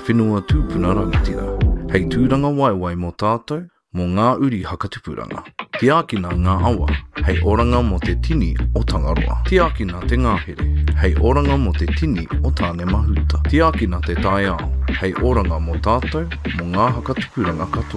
whenua tūpuna rangitira. Hei tūranga waiwai mō tātou, mō ngā uri hakatupuranga. Tiakina ngā awa, hei oranga mō te tini o Tangaroa. Tiakina te ngāhere, hei oranga mō te tini o tāne mahuta. Tiakina te tai ao, hei oranga mō tātou, mō ngā hakatupuranga katoa.